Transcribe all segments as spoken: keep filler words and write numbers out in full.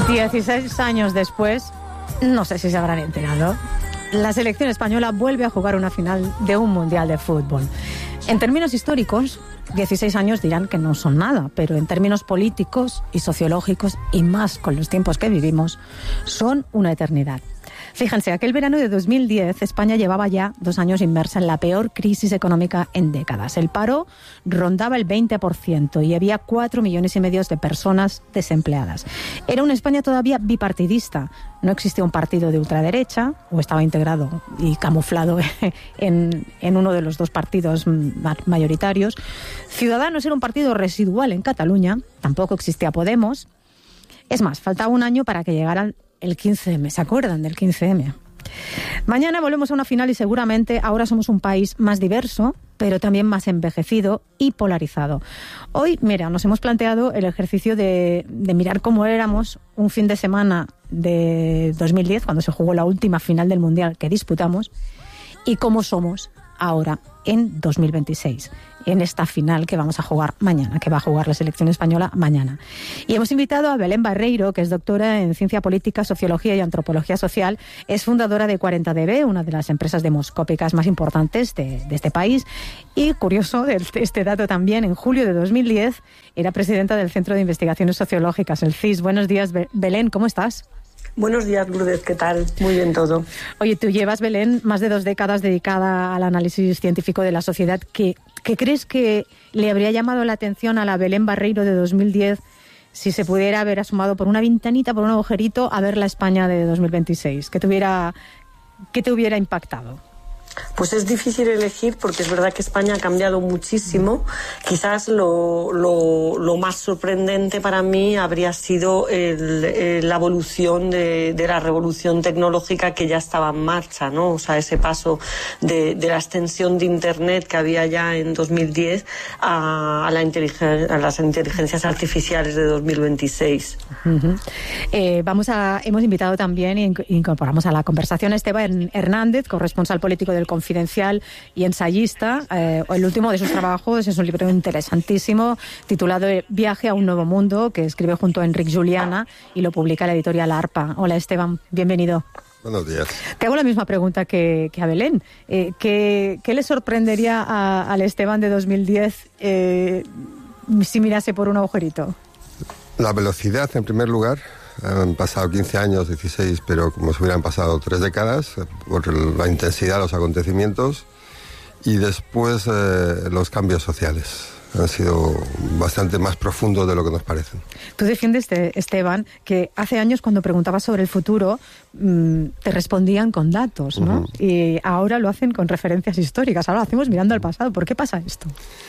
dieciséis años después, no sé si se habrán enterado, la selección española vuelve a jugar una final de un mundial de fútbol. En términos históricos, dieciséis años dirán que no son nada, pero en términos políticos y sociológicos, y más con los tiempos que vivimos, son una eternidad. Fíjense, aquel verano de dos mil diez, España llevaba ya dos años inmersa en la peor crisis económica en décadas. El paro rondaba el veinte por ciento y había cuatro millones y medio de personas desempleadas. Era una España todavía bipartidista. No existía un partido de ultraderecha, o estaba integrado y camuflado en, en uno de los dos partidos mayoritarios. Ciudadanos era un partido residual en Cataluña, tampoco existía Podemos. Es más, faltaba un año para que llegaran el quince eme, ¿se acuerdan del quince eme? Mañana volvemos a una final y seguramente ahora somos un país más diverso, pero también más envejecido y polarizado. Hoy, mira, nos hemos planteado el ejercicio de, de mirar cómo éramos un fin de semana de dos mil diez, cuando se jugó la última final del Mundial que disputamos, y cómo somos ahora en dos mil veintiséis, en esta final que vamos a jugar mañana, que va a jugar la selección española mañana. Y hemos invitado a Belén Barreiro, que es doctora en Ciencia Política, Sociología y Antropología Social. Es fundadora de cuarenta D B, una de las empresas demoscópicas más importantes de, de este país. Y, curioso, este dato también, en julio de dos mil diez, era presidenta del Centro de Investigaciones Sociológicas, el C I S. Buenos días, Belén, ¿cómo estás? Buenos días, Lourdes, ¿qué tal? Muy bien todo. Oye, tú llevas, Belén, más de dos décadas dedicada al análisis científico de la sociedad. ¿Qué, qué crees que le habría llamado la atención a la Belén Barreiro de dos mil diez si se pudiera haber asomado por una ventanita, por un agujerito, a ver la España de dos mil veintiséis? ¿Qué te hubiera, qué te hubiera impactado? Pues es difícil elegir porque es verdad que España ha cambiado muchísimo. Quizás lo, lo, lo más sorprendente para mí habría sido el, el, la evolución de, de la revolución tecnológica que ya estaba en marcha, ¿no? O sea, ese paso de, de la extensión de Internet que había ya en dos mil diez a, a, la inteligen, a las inteligencias artificiales de dos mil veintiséis. Uh-huh. Eh, vamos a, hemos invitado también e incorporamos a la conversación a Esteban Hernández, corresponsal político del Confidencial y ensayista. Eh, el último de sus trabajos es un libro interesantísimo titulado Viaje a un nuevo mundo, que escribe junto a Enric Juliana y lo publica la editorial ARPA. Hola, Esteban, bienvenido. Buenos días. Te hago la misma pregunta que, que a Belén. Eh, ¿qué, ¿Qué le sorprendería a, al Esteban de dos mil diez eh, si mirase por un agujerito? La velocidad, en primer lugar. Han pasado quince años, dieciséis, pero como si hubieran pasado tres décadas, por la intensidad de los acontecimientos. Y después eh, los cambios sociales. Han sido bastante más profundos de lo que nos parecen. Tú defiendes, Esteban, que hace años cuando preguntabas sobre el futuro mmm, te respondían con datos, ¿no? Uh-huh. Y ahora lo hacen con referencias históricas. Ahora lo hacemos mirando al pasado. ¿Por qué pasa esto?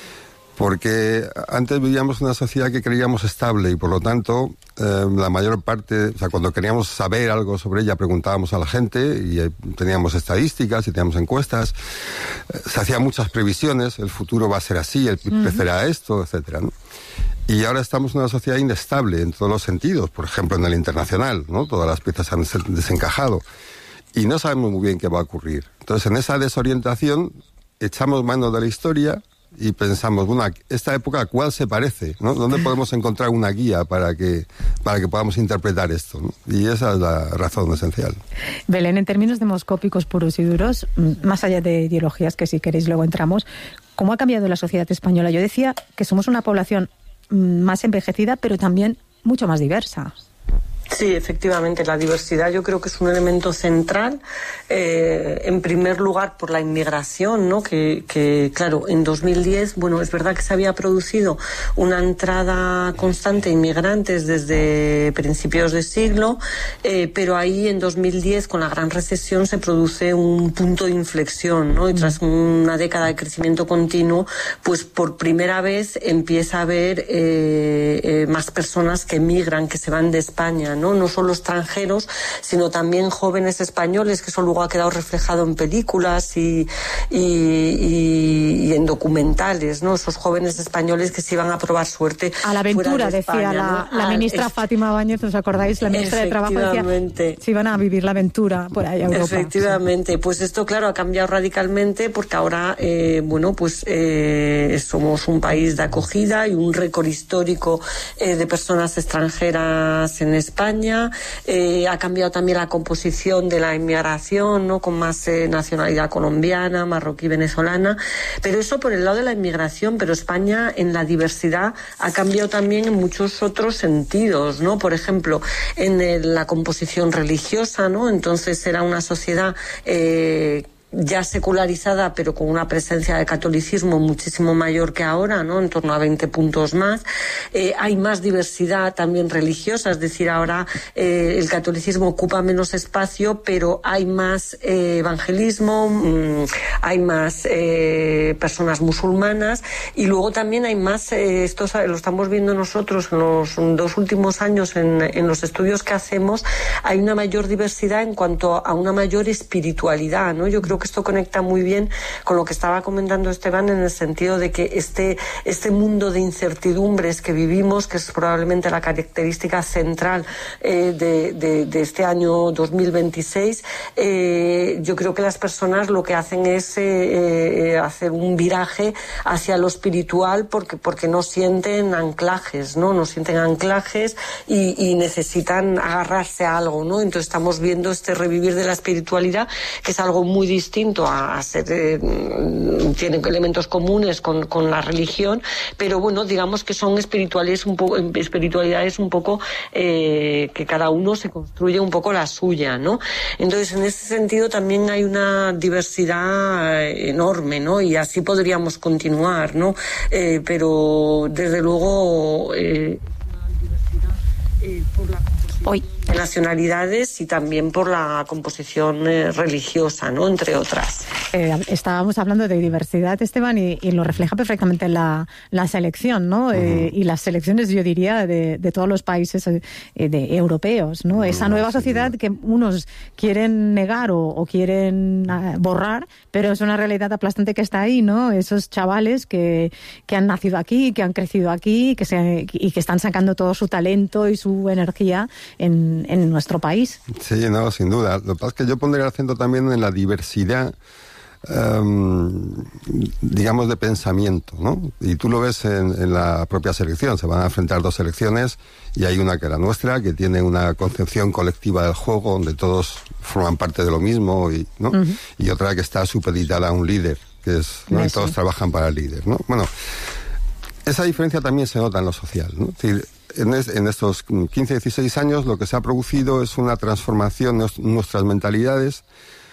Porque antes vivíamos en una sociedad que creíamos estable y por lo tanto eh, la mayor parte, o sea, cuando queríamos saber algo sobre ella preguntábamos a la gente y eh, teníamos estadísticas y teníamos encuestas, eh, se hacían muchas previsiones, el futuro va a ser así, el P I B uh-huh. crecerá esto, etcétera, ¿no? Y ahora estamos en una sociedad inestable en todos los sentidos, por ejemplo en el internacional, ¿no? Todas las piezas han desencajado y no sabemos muy bien qué va a ocurrir. Entonces en esa desorientación echamos mano de la historia y pensamos, bueno, esta época, ¿a cuál se parece? ¿No? ¿Dónde podemos encontrar una guía para que, para que podamos interpretar esto, ¿no? Y esa es la razón esencial. Belén, en términos demoscópicos puros y duros, más allá de ideologías que si queréis luego entramos, ¿cómo ha cambiado la sociedad española? Yo decía que somos una población más envejecida, pero también mucho más diversa. Sí, efectivamente, la diversidad yo creo que es un elemento central, eh, en primer lugar por la inmigración, ¿no? Que, que, claro, en dos mil diez, bueno, es verdad que se había producido una entrada constante de inmigrantes desde principios de siglo, eh, pero ahí en dos mil diez, con la gran recesión, se produce un punto de inflexión, ¿no? Y tras una década de crecimiento continuo, pues por primera vez empieza a haber eh, eh, más personas que emigran, que se van de España, ¿no? No solo extranjeros, sino también jóvenes españoles, que eso luego ha quedado reflejado en películas y, y, y, y en documentales, ¿no? Esos jóvenes españoles que se iban a probar suerte. A la aventura, de España, decía la, ¿no? la ah, ministra es... Fátima Báñez, ¿os acordáis? La ministra de Trabajo decía, se iban a vivir la aventura por ahí a Europa. Efectivamente, sí. Pues esto, claro, ha cambiado radicalmente porque ahora, eh, bueno, pues eh, somos un país de acogida y un récord histórico eh, de personas extranjeras en España. España, eh, ha cambiado también la composición de la inmigración, ¿no? Con más eh, nacionalidad colombiana, marroquí, venezolana, pero eso por el lado de la inmigración, pero España en la diversidad ha cambiado también en muchos otros sentidos, ¿no? Por ejemplo, en el, la composición religiosa, ¿no? Entonces era una sociedad eh, ya secularizada, pero con una presencia de catolicismo muchísimo mayor que ahora, ¿no? En torno a veinte puntos más. Eh, hay más diversidad también religiosa, es decir, ahora eh, el catolicismo ocupa menos espacio, pero hay más eh, evangelismo, mmm, hay más eh, personas musulmanas, y luego también hay más, eh, esto lo estamos viendo nosotros en los dos últimos años en, en los estudios que hacemos, hay una mayor diversidad en cuanto a una mayor espiritualidad, ¿no? Yo creo que esto conecta muy bien con lo que estaba comentando Esteban, en el sentido de que este, este mundo de incertidumbres que vivimos, que es probablemente la característica central eh, de, de, de este año dos mil veintiséis, eh, yo creo que las personas lo que hacen es eh, eh, hacer un viraje hacia lo espiritual porque, porque no sienten anclajes, ¿no? No sienten anclajes y, y necesitan agarrarse a algo, ¿no? Entonces estamos viendo este revivir de la espiritualidad, que es algo muy distinto a, a ser, eh, tienen elementos comunes con, con la religión, pero bueno, digamos que son espiritualidades un poco, espiritualidades un poco eh, que cada uno se construye un poco la suya, ¿no? Entonces, en ese sentido también hay una diversidad enorme, ¿no? Y así podríamos continuar, ¿no? Eh, pero desde luego eh, eh, por la Hoy. de nacionalidades y también por la composición eh, religiosa, ¿no? Entre otras. Eh, estábamos hablando de diversidad, Esteban, y, y lo refleja perfectamente la, la selección, ¿no? Uh-huh. Eh, y las selecciones, yo diría, de, de todos los países eh, de europeos, ¿no? Uh-huh. Esa nueva sociedad que unos quieren negar o, o quieren uh, borrar, pero es una realidad aplastante que está ahí, ¿no? Esos chavales que, que han nacido aquí, que han crecido aquí, que se, y que están sacando todo su talento y su energía en, en nuestro país. Sí, no, sin duda. Lo que pasa es que yo pondría el acento también en la diversidad, um, digamos, de pensamiento, ¿no? Y tú lo ves en, en la propia selección. Se van a enfrentar dos selecciones y hay una que es la nuestra, que tiene una concepción colectiva del juego, donde todos forman parte de lo mismo, y, ¿no? Uh-huh. Y otra que está supeditada a un líder, que es, ¿no? Y todos trabajan para el líder, ¿no? Bueno, esa diferencia también se nota en lo social, ¿no? Es decir, En, es, en estos quince, dieciséis años lo que se ha producido es una transformación en nuestras mentalidades,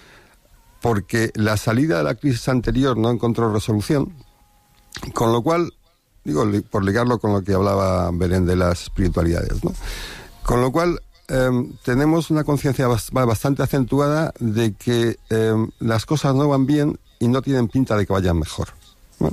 porque la salida de la crisis anterior no encontró resolución, con lo cual, digo, por ligarlo con lo que hablaba Belén de las espiritualidades, ¿no? Con lo cual eh, tenemos una conciencia bastante acentuada de que eh, las cosas no van bien y no tienen pinta de que vayan mejor, ¿no?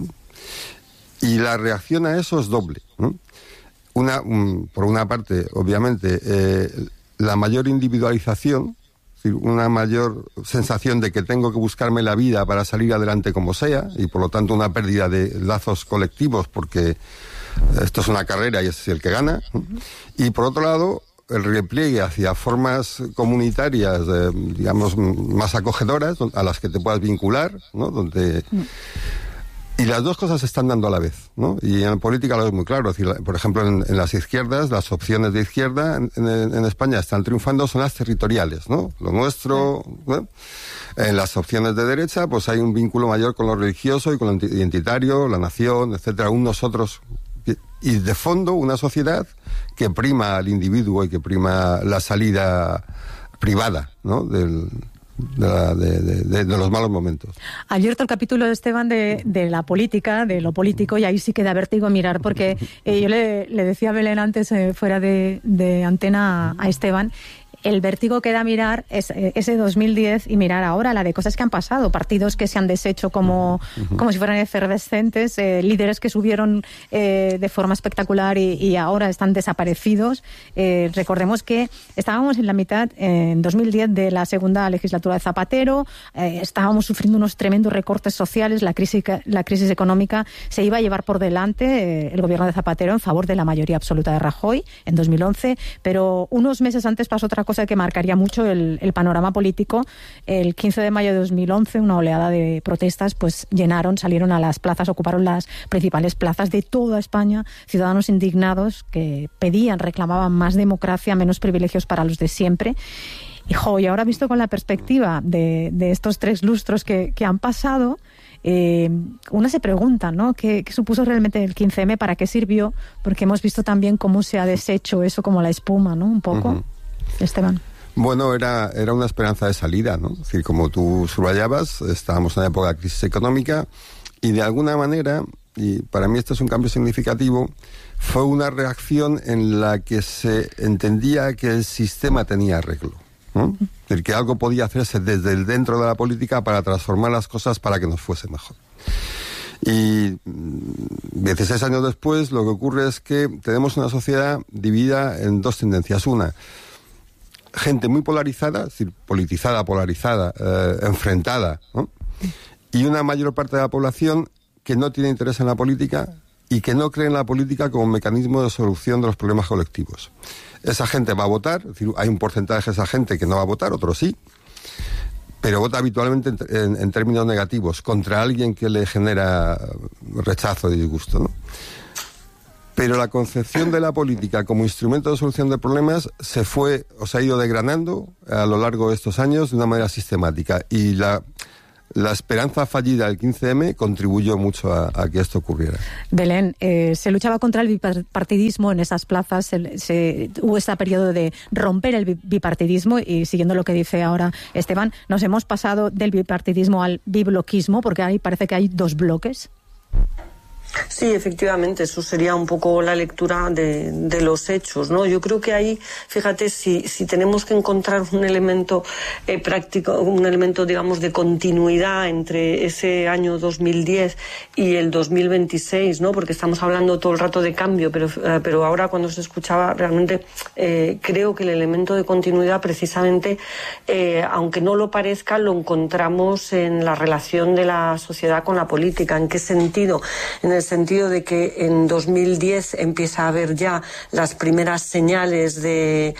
Y la reacción a eso es doble, ¿no? Una, um, por una parte, obviamente, eh, la mayor individualización, es decir, una mayor sensación de que tengo que buscarme la vida para salir adelante como sea, y por lo tanto una pérdida de lazos colectivos, porque esto es una carrera y es el que gana. Uh-huh. Y por otro lado, el repliegue hacia formas comunitarias, eh, digamos, más acogedoras, a las que te puedas vincular, ¿no? Donde... Uh-huh. Y las dos cosas se están dando a la vez, ¿no? Y en política lo es muy claro. Es decir, por ejemplo, en, en las izquierdas, las opciones de izquierda en, en, en España están triunfando, son las territoriales, ¿no? Lo nuestro, ¿no? En las opciones de derecha, pues hay un vínculo mayor con lo religioso y con lo identitario, la nación, etcétera, un nosotros. Y de fondo, una sociedad que prima al individuo y que prima la salida privada, ¿no? Del... De, la, de, de, de los malos momentos. Ha abierto el capítulo de Esteban de, de la política, de lo político, y ahí sí que da vértigo mirar, porque eh, yo le, le decía a Belén antes, eh, fuera de, de antena, a Esteban, el vértigo que da mirar es ese dos mil diez y mirar ahora la de cosas que han pasado, partidos que se han deshecho como, uh-huh. como si fueran efervescentes, eh, líderes que subieron eh, de forma espectacular y, y ahora están desaparecidos. Eh, recordemos que estábamos en la mitad, eh, en dos mil diez, de la segunda legislatura de Zapatero, eh, estábamos sufriendo unos tremendos recortes sociales, la crisis, la crisis económica se iba a llevar por delante eh, el gobierno de Zapatero en favor de la mayoría absoluta de Rajoy en dos mil once, pero unos meses antes pasó otra cosa cosa que marcaría mucho el, el panorama político. El quince de mayo de dos mil once, una oleada de protestas pues llenaron, salieron a las plazas, ocuparon las principales plazas de toda España, ciudadanos indignados que pedían, reclamaban más democracia, menos privilegios para los de siempre. Y, jo, y ahora visto con la perspectiva de, de estos tres lustros que, que han pasado, Eh, una se pregunta, ¿no? ¿Qué, ¿Qué supuso realmente el quince eme? ¿Para qué sirvió? Porque hemos visto también cómo se ha deshecho eso como la espuma, ¿no? Un poco. Uh-huh. Esteban. Bueno, era, era una esperanza de salida, ¿no? Es decir, como tú subrayabas, estábamos en una época de crisis económica y de alguna manera, y para mí este es un cambio significativo, fue una reacción en la que se entendía que el sistema tenía arreglo, ¿no? Es decir, que algo podía hacerse desde el dentro de la política para transformar las cosas para que nos fuese mejor. Y dieciséis años después lo que ocurre es que tenemos una sociedad dividida en dos tendencias. Una, gente muy polarizada, es decir, politizada, polarizada, eh, enfrentada, ¿no? Y una mayor parte de la población que no tiene interés en la política y que no cree en la política como mecanismo de solución de los problemas colectivos. Esa gente va a votar, es decir, hay un porcentaje de esa gente que no va a votar, otros sí, pero vota habitualmente en, en, en términos negativos, contra alguien que le genera rechazo y disgusto, ¿no? Pero la concepción de la política como instrumento de solución de problemas se fue, o se ha ido desgranando a lo largo de estos años de una manera sistemática, y la... La esperanza fallida del quince eme contribuyó mucho a, a que esto ocurriera. Belén, eh, se luchaba contra el bipartidismo en esas plazas, se, se, hubo este periodo de romper el bipartidismo y, siguiendo lo que dice ahora Esteban, nos hemos pasado del bipartidismo al bibloquismo, porque ahí parece que hay dos bloques. Sí, efectivamente, eso sería un poco la lectura de, de los hechos, ¿no? Yo creo que ahí, fíjate, si, si tenemos que encontrar un elemento eh, práctico, un elemento, digamos, de continuidad entre ese año dos mil diez y el dos mil veintiséis, ¿no? Porque estamos hablando todo el rato de cambio, pero, eh, pero ahora cuando se escuchaba, realmente eh, creo que el elemento de continuidad, precisamente, eh, aunque no lo parezca, lo encontramos en la relación de la sociedad con la política. ¿En qué sentido? En el sentido de que en dos mil diez empieza a haber ya las primeras señales de,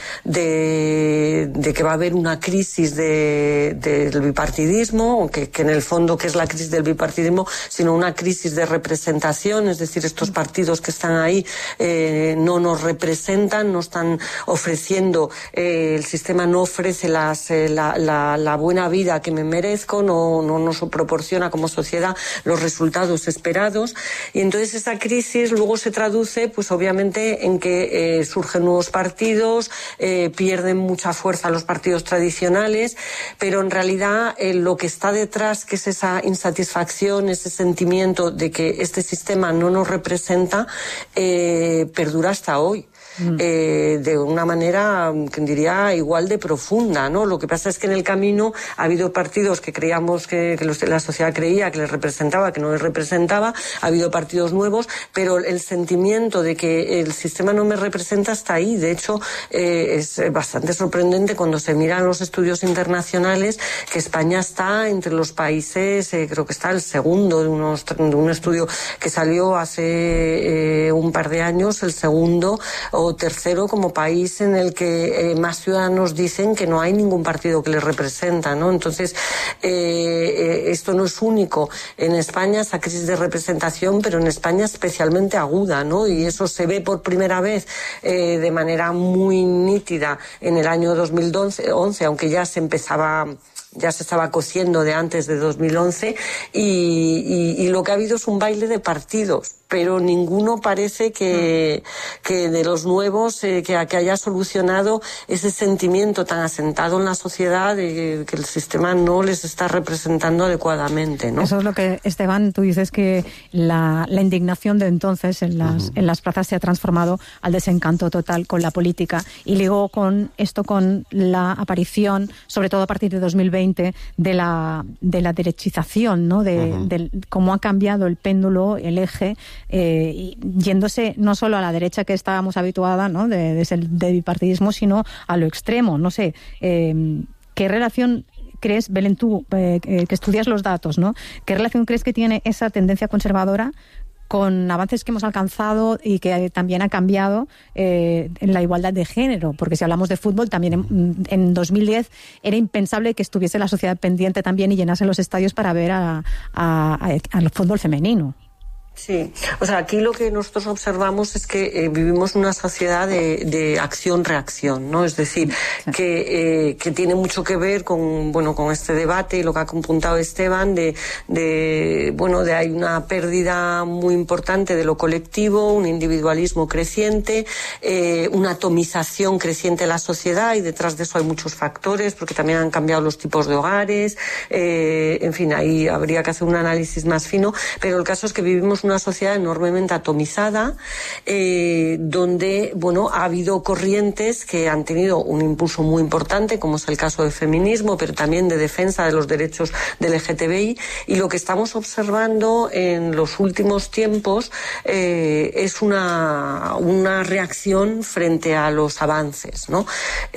de, de que va a haber una crisis de, de, del bipartidismo, que, que en el fondo, ¿qué es la crisis del bipartidismo? Sino una crisis de representación, es decir, estos partidos que están ahí eh, no nos representan, no están ofreciendo, eh, el sistema no ofrece las, eh, la, la, la buena vida que me merezco, no, no nos proporciona como sociedad los resultados esperados. Y entonces esa crisis luego se traduce, pues obviamente, en que eh, surgen nuevos partidos, eh, pierden mucha fuerza los partidos tradicionales, pero en realidad eh, lo que está detrás, que es esa insatisfacción, ese sentimiento de que este sistema no nos representa, eh, perdura hasta hoy. Mm. Eh, de una manera, que diría, igual de profunda, ¿no? Lo que pasa es que en el camino ha habido partidos que creíamos que, que los, la sociedad creía que les representaba, que no les representaba, ha habido partidos nuevos, pero el sentimiento de que el sistema no me representa está ahí. De hecho, eh, es bastante sorprendente cuando se miran los estudios internacionales que España está entre los países, eh, creo que está el segundo de, unos, de un estudio que salió hace eh, un par de años, el segundo o tercero como país en el que eh, más ciudadanos dicen que no hay ningún partido que les representa, ¿no? Entonces, eh, eh, esto no es único en España, esa crisis de representación, pero en España especialmente aguda, ¿no? Y eso se ve por primera vez eh, de manera muy nítida en el año dos mil once, aunque ya se empezaba... ya se estaba cociendo de antes de dos mil once, y, y, y lo que ha habido es un baile de partidos, pero ninguno parece que, que de los nuevos eh, que, que haya solucionado ese sentimiento tan asentado en la sociedad de que el sistema no les está representando adecuadamente, ¿no? Eso es lo que, Esteban, tú dices que la, la indignación de entonces en las, uh-huh. en las plazas se ha transformado al desencanto total con la política, y luego con esto, con la aparición, sobre todo a partir de dos mil veinte, de la, de la derechización, ¿no? De, uh-huh. de cómo ha cambiado el péndulo, el eje, eh, yéndose no solo a la derecha que estábamos habituada, ¿no? de, de, de bipartidismo, sino a lo extremo. No sé, eh, ¿qué relación crees, Belén, tú, eh, que estudias los datos, ¿no? ¿Qué relación crees que tiene esa tendencia conservadora con avances que hemos alcanzado y que también ha cambiado eh, en la igualdad de género, porque si hablamos de fútbol, también en, en dos mil diez era impensable que estuviese la sociedad pendiente también y llenase los estadios para ver a, a, a, al fútbol femenino. Sí, o sea, aquí lo que nosotros observamos es que eh, vivimos una sociedad de, de acción-reacción, ¿no? Es decir, sí. que, eh, que tiene mucho que ver con, bueno, con este debate y lo que ha apuntado Esteban de, de, bueno, de hay una pérdida muy importante de lo colectivo, un individualismo creciente, eh, una atomización creciente de la sociedad y detrás de eso hay muchos factores porque también han cambiado los tipos de hogares, eh, en fin, ahí habría que hacer un análisis más fino, pero el caso es que vivimos una sociedad enormemente atomizada, eh, donde, bueno, ha habido corrientes que han tenido un impulso muy importante, como es el caso del feminismo, pero también de defensa de los derechos del L G T B I, y lo que estamos observando en los últimos tiempos eh, es una, una reacción frente a los avances, ¿no?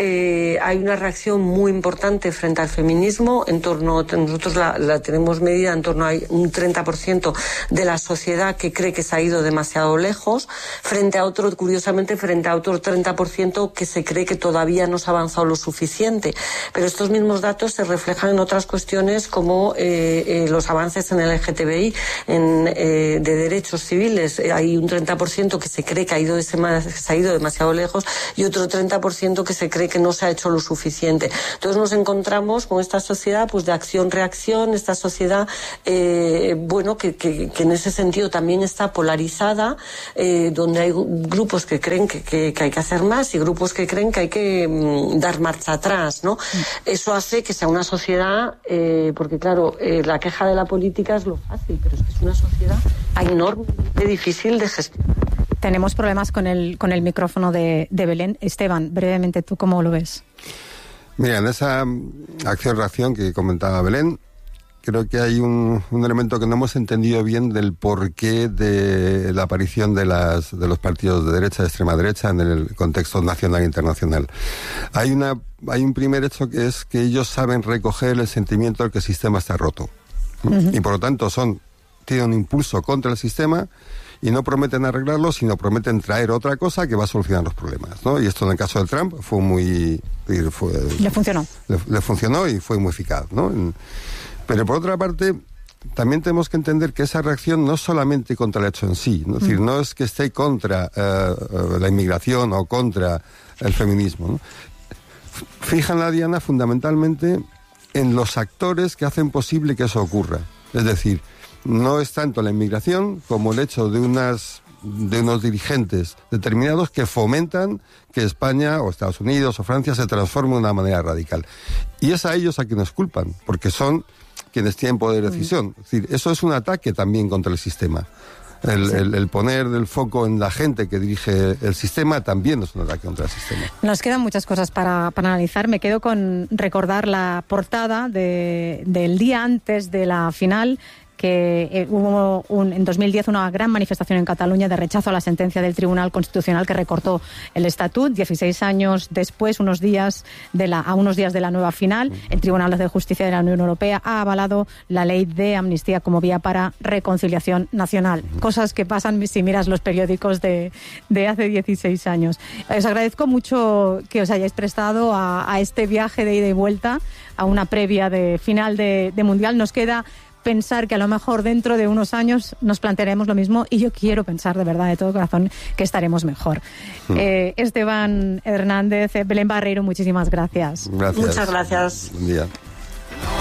Eh, hay una reacción muy importante frente al feminismo, en torno, nosotros la, la tenemos medida en torno a un treinta por ciento de la sociedad que cree que se ha ido demasiado lejos, frente a otro, curiosamente, frente a otro treinta por ciento que se cree que todavía no se ha avanzado lo suficiente. Pero estos mismos datos se reflejan en otras cuestiones como eh, eh, los avances en el L G T B I, en, eh, de derechos civiles. Eh, hay un treinta por ciento que se cree que ha ido ese, se ha ido demasiado lejos y otro treinta por ciento que se cree que no se ha hecho lo suficiente. Entonces nos encontramos con esta sociedad pues de acción-reacción, esta sociedad, eh, bueno, que, que, que en ese sentido también está polarizada, eh, donde hay grupos que creen que, que, que hay que hacer más y grupos que creen que hay que mm, dar marcha atrás, ¿no? Mm. Eso hace que sea una sociedad, eh, porque claro, eh, la queja de la política es lo fácil, pero es que es una sociedad enormemente difícil de gestionar. Tenemos problemas con el, con el micrófono de, de Belén. Esteban, brevemente, ¿tú cómo lo ves? Mira, en esa acción-reacción que comentaba Belén, creo que hay un, un elemento que no hemos entendido bien del porqué de la aparición de, las, de los partidos de derecha, de extrema derecha, en el contexto nacional e internacional. Hay, una, hay un primer hecho que es que ellos saben recoger el sentimiento de que el sistema está roto. Uh-huh. Y por lo tanto son, tienen un impulso contra el sistema y no prometen arreglarlo, sino prometen traer otra cosa que va a solucionar los problemas, ¿no? Y esto en el caso de Trump fue muy... Fue, le funcionó. Le, le funcionó y fue muy eficaz, ¿no? En, Pero por otra parte, también tenemos que entender que esa reacción no es solamente contra el hecho en sí, ¿no? Es decir, no es que esté contra uh, la inmigración o contra el feminismo, ¿no? Fijan la diana fundamentalmente en los actores que hacen posible que eso ocurra. Es decir, no es tanto la inmigración como el hecho de unas de unos dirigentes determinados que fomentan que España o Estados Unidos o Francia se transforme de una manera radical. Y es a ellos a quienes culpan, porque son quienes tienen poder de decisión. Es decir, eso es un ataque también contra el sistema. El, sí. el, el poner el foco en la gente que dirige el sistema también es un ataque contra el sistema. Nos quedan muchas cosas para, para analizar. Me quedo con recordar la portada de, del día antes de la final, que eh, hubo un, en dos mil diez una gran manifestación en Cataluña de rechazo a la sentencia del Tribunal Constitucional que recortó el Estatut. dieciséis años después, unos días de la, a unos días de la nueva final, el Tribunal de Justicia de la Unión Europea ha avalado la ley de amnistía como vía para reconciliación nacional. Cosas que pasan si miras los periódicos de, de hace dieciséis años. Os agradezco mucho que os hayáis prestado a, a este viaje de ida y vuelta, a una previa de final de, de Mundial. Nos queda pensar que a lo mejor dentro de unos años nos plantearemos lo mismo y yo quiero pensar de verdad, de todo corazón, que estaremos mejor. Mm. Eh, Esteban Hernández, Belén Barreiro, muchísimas gracias. Gracias. Muchas gracias. Buen día.